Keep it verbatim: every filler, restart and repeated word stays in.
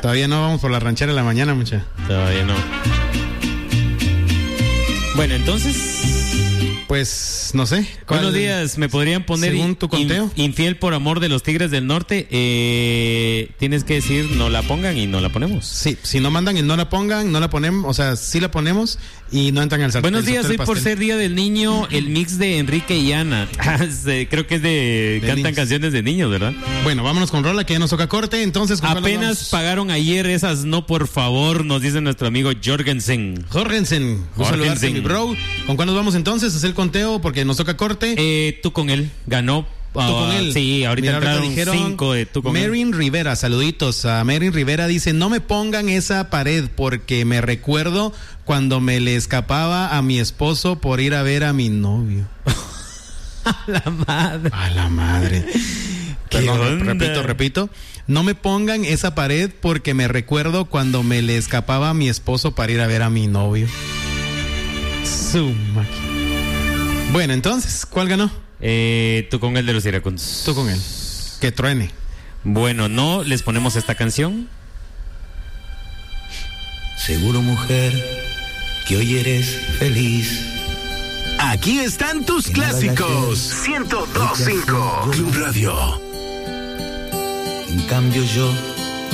Todavía no vamos por la ranchera en la mañana, mucha. Todavía no. Bueno, entonces... Pues, no sé. Buenos días, ¿me podrían poner según tu conteo? In, infiel por amor de los Tigres del Norte? Eh, tienes que decir no la pongan y no la ponemos. Sí, si no mandan y no la pongan, no la ponemos, o sea, sí la ponemos y no entran al sartén. Buenos días, hoy por ser Día del Niño, el mix de Enrique y Ana. Creo que es de, de cantan niños. Canciones de niños, ¿verdad? Bueno, vámonos con rola que ya nos toca corte, entonces ¿con apenas pagaron ayer esas no, por favor, nos dice nuestro amigo Jorgensen. Jorgensen, un saludarte, mi bro. ¿Con cuál nos vamos entonces? Es el conteo porque nos toca corte. Eh, tú con él, ganó. Tú con él. Sí, ahorita Mira, entraron ahorita dijeron cinco de tú con Marin él. Rivera, saluditos a Marin Rivera, dice, no me pongan esa pared porque me recuerdo cuando me le escapaba a mi esposo por ir a ver a mi novio. A la madre. A la madre. Perdón, repito, repito. No me pongan esa pared porque me recuerdo cuando me le escapaba a mi esposo para ir a ver a mi novio. Su máquina. Bueno, entonces, ¿cuál ganó? Eh, tú con el de los iracundos. Tú con él. Que truene. Bueno, no les ponemos esta canción. Seguro, mujer, que hoy eres feliz. Aquí están tus clásicos. ciento dos punto cinco Club Radio. En cambio yo